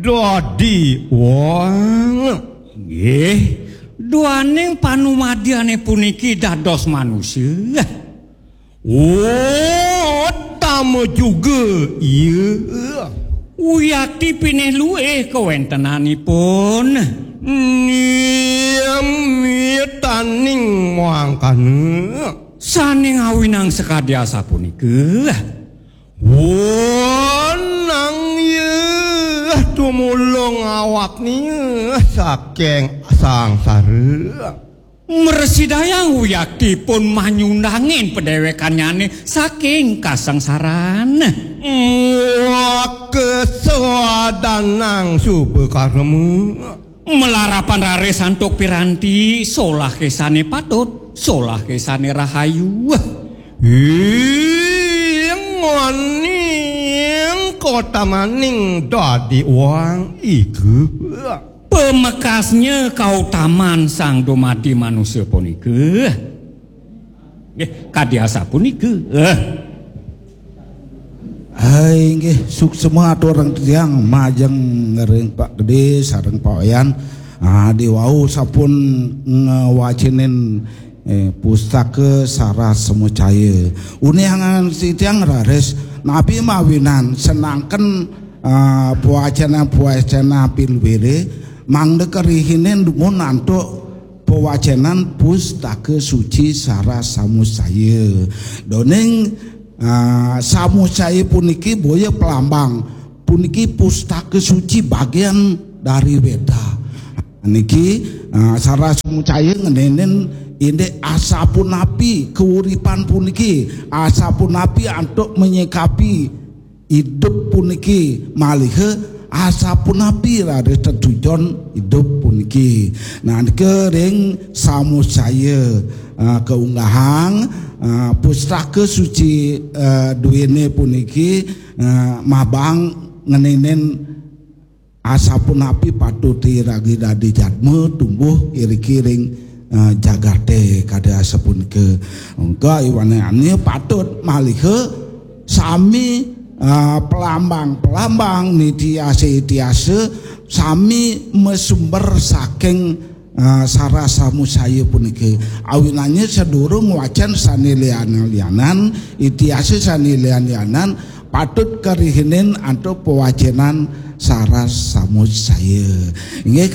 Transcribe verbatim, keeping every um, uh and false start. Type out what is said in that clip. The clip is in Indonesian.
dadi wong nggih duaning panumadiane puniki dados manusia. Oh tamu juga iya uyakti pineh luwih kawentenanipun niyamitaning mangkane saning awinang sekadyasa punika wonang ye tumulung awak niye saking sangsara Meresidayang uyakti pun manyundangin pedewekanyane saking kasangsaran. Kesewadanang subekaremu melarapan rare santuk piranti solah kesane patut solah kesane rahayu. Ngoning kota maning dadi uang iku pemekasnya kautaman sang dumadi manusia punike nggih kadiasa punike eh hai nggih suksema orang tiang majeng ngereng Pak Gede sareng Pak Oyan ah diwau sapun ngewacinin eh, pustaka Saras Semucaya uniangan sitiang rares nabi mawinan senangken uh, puacana-puacana pilwere mangde kerihinen dumun antuk pewacenan pustaka suci Saras Samusaya doning uh, Samusaya puniki boya pelambang puniki pustaka suci bagian dari Weda niki uh, Saras Samusaya ngenenen inde asapun api keuripan puniki asapun api antuk menyikapi hidup puniki malihe asapun api rada tertujon hidup puniki nah kering Samusaya uh, keunggahan uh, pustaka suci uh, duwene puniki uh, mabang ngenenen asapun api patuti ragi dadi jadme tumbuh iri-kiring uh, jagate kada asapun ke engka iwane patut malihe sami Uh, pelambang-pelambang nitiase-nitiase sami mesumber saking uh, Saras Samusaya puniki awinannya sedurung wacan sanilian-lianan itiase sanilian-lianan patut kerihinin atau pewacenan Saras Samusaya.